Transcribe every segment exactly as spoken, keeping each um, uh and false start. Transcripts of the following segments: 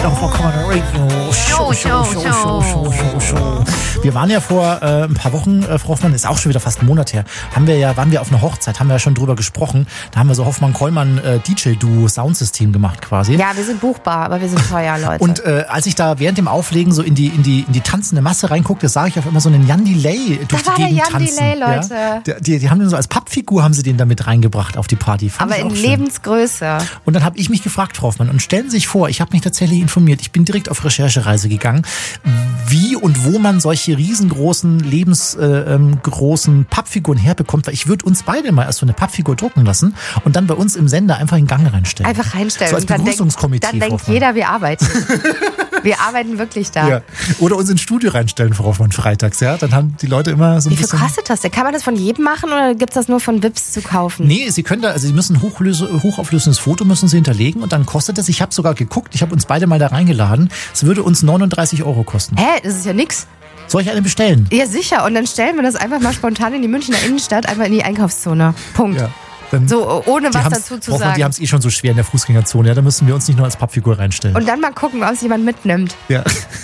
der Hoffmann Radio. Show, Show, Show, Show, Show, Show, Show. Wir waren ja vor äh, ein paar Wochen, äh, Frau Hoffmann, ist auch schon wieder fast einen Monat her, haben wir ja, waren wir auf einer Hochzeit, haben wir ja schon drüber gesprochen. Da haben wir so Hoffmann-Kollmann äh, D J-Duo Soundsystem gemacht quasi. Ja, wir sind buchbar, aber wir sind teuer, Leute. Und äh, als ich da während dem Auflegen so in die, in die, in die tanzende Masse reinguckte, sah ich auf einmal so einen Jan Delay durch da die war Gegend der Jan tanzen. Delay, Leute. Ja? Die, die, die haben den so als Pappfigur haben sie den da mit reingebracht auf die Party. Fand aber ich auch in schön. Lebensgröße. Und dann habe ich mich gefragt, Frau Hoffmann, und stellen Sie sich vor, ich habe mich tatsächlich informiert, ich bin direkt auf Recherchereise gegangen, wie und wo man solche riesengroßen, lebensgroßen äh, Pappfiguren herbekommt, weil ich würde uns beide mal erst so eine Pappfigur drucken lassen und dann bei uns im Sender einfach in Gang reinstellen. Einfach reinstellen. So als und dann Begrüßungskomitee. Denk, dann denkt jeder, wir arbeiten. Wir arbeiten wirklich da. Ja. Oder uns ins Studio reinstellen, Frau Hoffmann, freitags, ja? Dann haben die Leute immer so ein Wie viel bisschen... kostet das denn? Kann man das von jedem machen oder gibt es das nur von V I Ps zu kaufen? Nee, Sie können da, also Sie müssen ein hochlöse, hochauflösendes Foto müssen Sie hinterlegen und dann kostet es, ich habe sogar geguckt, ich habe uns beide mal da reingeladen, es würde uns neununddreißig Euro kosten. Hä? Das ist ja nix. Soll ich eine bestellen? Ja, sicher. Und dann stellen wir das einfach mal spontan in die Münchner Innenstadt, einfach in die Einkaufszone. Punkt. Ja. Dann, so, ohne was dazu zu sagen. Die haben es eh schon so schwer in der Fußgängerzone, ja, da müssen wir uns nicht nur als Pappfigur reinstellen. Und dann mal gucken, ob es jemand mitnimmt. Ja.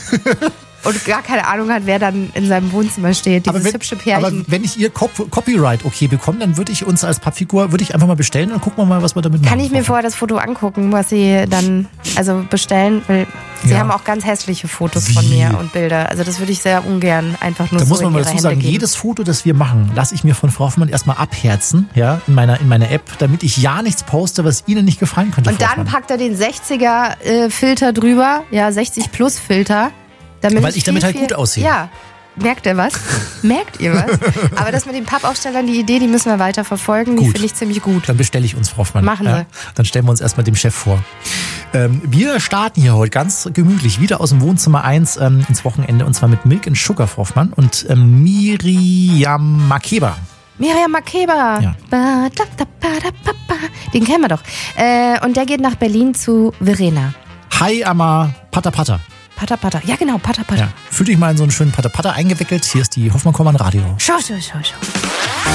Und gar keine Ahnung hat, wer dann in seinem Wohnzimmer steht. Dieses aber wenn, hübsche Pärchen. Aber wenn ich ihr Cop- Copyright okay bekomme, dann würde ich uns als Pappfigur, würde ich einfach mal bestellen und gucken wir mal, was wir damit machen. Kann ich mir vorher das Foto angucken, was sie dann also bestellen? Weil sie Ja. haben auch ganz hässliche Fotos Wie? von mir und Bilder. Also das würde ich sehr ungern einfach nur Da so muss man in mal ihre dazu Hände sagen, geben. jedes Foto, das wir machen, lasse ich mir von Frau Hoffmann erstmal abherzen, ja, in meiner, in meiner App, damit ich ja nichts poste, was Ihnen nicht gefallen könnte. Und Frau dann Hoffmann. packt er den sechziger-Filter drüber, ja, sechzig Plus Filter. Damit Weil ich damit viel, halt viel, gut aussehe. Ja. Merkt ihr was? Merkt ihr was? Aber das mit den Pappaufstellern, die Idee, die müssen wir weiter verfolgen. Die Gut. finde ich ziemlich gut. Dann bestelle ich uns, Frau Hoffmann. Machen ja, wir. Dann stellen wir uns erstmal dem Chef vor. Ähm, wir starten hier heute ganz gemütlich wieder aus dem Wohnzimmer eins ähm, ins Wochenende und zwar mit Milk and Sugar, Frau Hoffmann, und ähm, Miriam Makeba. Miriam Makeba. Ja. Ba, da, da, ba, da, ba, ba. Den kennen wir doch. Äh, und der geht nach Berlin zu Verena. Hi, Amma, Pata Pata. Pata Pata. Ja, genau, Pata Pata. Ja. Fühl dich mal in so einen schönen Pata Pata eingewickelt. Hier ist die Hoffmann-Kollmann Radio. Schau, schau, schau, schau.